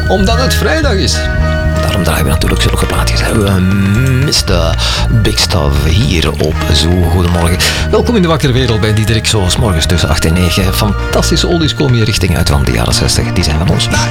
omdat het vrijdag is. Daarom draaien we natuurlijk zulke plaatjes. Mr. Big Stuff hier op Zo. Goedemorgen. Welkom in de wakkere wereld bij Diederik Soos. Morgens tussen 8 en 9. Fantastische oldies komen hier richting uit van de jaren 60. Die zijn van ons.